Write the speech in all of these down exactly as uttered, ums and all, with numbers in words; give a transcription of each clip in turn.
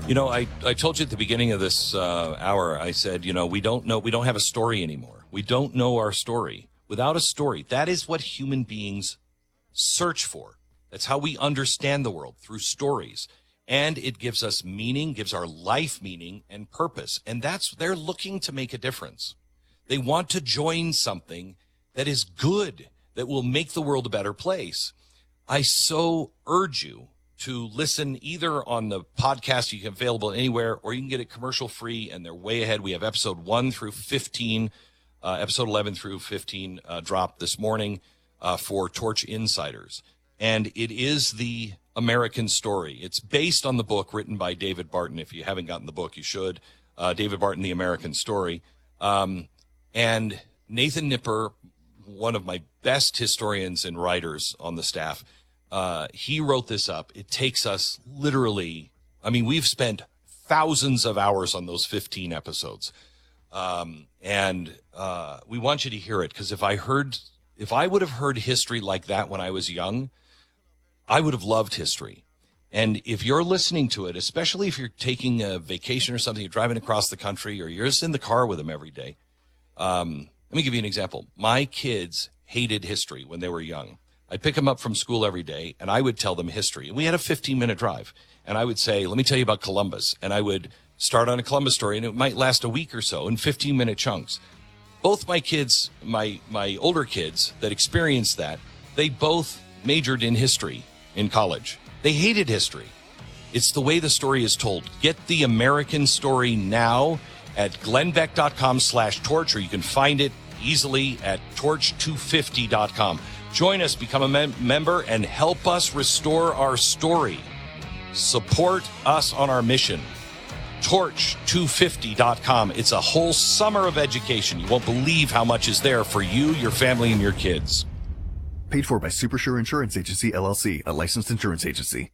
You know, I, I told you at the beginning of this uh, hour, I said, you know, we don't know, we don't have a story anymore. We don't know our story. Without a story, that is what human beings search for. That's how we understand the world, through stories. And it gives us meaning, gives our life meaning and purpose. And that's, they're looking to make a difference. They want to join something that is good, that will make the world a better place. I so urge you to listen either on the podcast you can available anywhere, or you can get it commercial free, and they're way ahead. We have episode one through fifteen, uh, episode eleven through fifteen uh, dropped this morning uh, for Torch Insiders. And it is the American story. It's based on the book written by David Barton. If you haven't gotten the book, you should. Uh, David Barton, The American Story. Um, and Nathan Nipper, one of my best historians and writers on the staff, Uh, he wrote this up. It takes us literally, I mean, we've spent thousands of hours on those fifteen episodes. Um, and uh, we want you to hear it, because if I heard, if I would have heard history like that when I was young, I would have loved history. And if you're listening to it, especially if you're taking a vacation or something, you're driving across the country, or you're just in the car with them every day. Um, let me give you an example. My kids hated history when they were young. I'd pick them up from school every day, and I would tell them history. And we had a fifteen-minute drive. And I would say, let me tell you about Columbus. And I would start on a Columbus story, and it might last a week or so in fifteen-minute chunks. Both my kids, my my older kids that experienced that, they both majored in history in college. They hated history. It's the way the story is told. Get the American story now at glennbeck.com slash torch, or you can find it easily at torch two fifty dot com. Join us, become a mem- member, and help us restore our story. Support us on our mission. torch two fifty dot com. It's a whole summer of education. You won't believe how much is there for you, your family, and your kids. Paid for by Supersure Insurance Agency, L L C, a licensed insurance agency.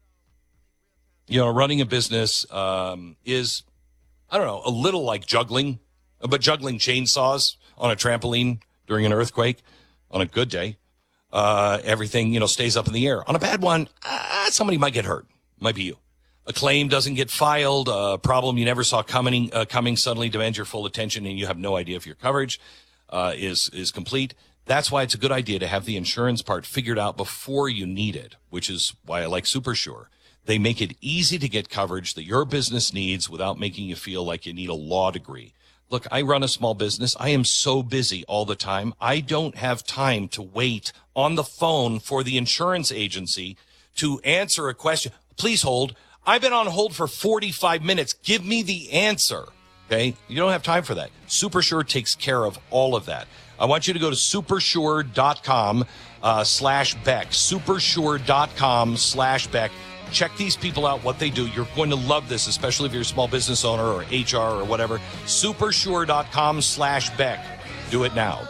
You know, running a business um, is, I don't know, a little like juggling, but juggling chainsaws on a trampoline during an earthquake on a good day. Uh, everything, you know, stays up in the air. On a bad one, uh, somebody might get hurt. Might be you. A claim doesn't get filed. A problem you never saw coming, uh, coming suddenly demands your full attention, and you have no idea if your coverage uh, is is complete. That's why it's a good idea to have the insurance part figured out before you need it, which is why I like Supersure. They make it easy to get coverage that your business needs without making you feel like you need a law degree. Look, I run a small business. I am so busy all the time. I don't have time to wait on the phone for the insurance agency to answer a question. Please hold. I've been on hold for forty-five minutes. Give me the answer. Okay? You don't have time for that. Supersure takes care of all of that. I want you to go to supersure.com uh, slash Beck. Supersure.com slash Beck. Check these people out, what they do. You're going to love this, especially if you're a small business owner or H R or whatever. Supersure.com slash Beck. Do it now.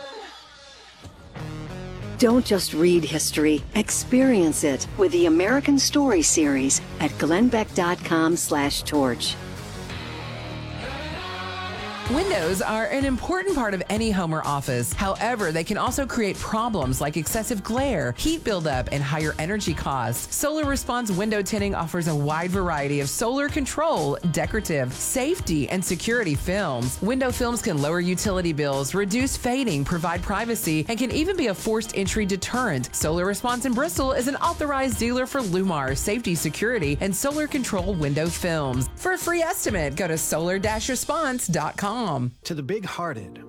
Don't just read history, experience it with the American Story series at glennbeck.com slash torch. Windows are an important part of any home or office. However, they can also create problems like excessive glare, heat buildup, and higher energy costs. Solar Response Window Tinting offers a wide variety of solar control, decorative, safety, and security films. Window films can lower utility bills, reduce fading, provide privacy, and can even be a forced entry deterrent. Solar Response in Bristol is an authorized dealer for Lumar, safety, security, and solar control window films. For a free estimate, go to solar dash response dot com. To the big-hearted,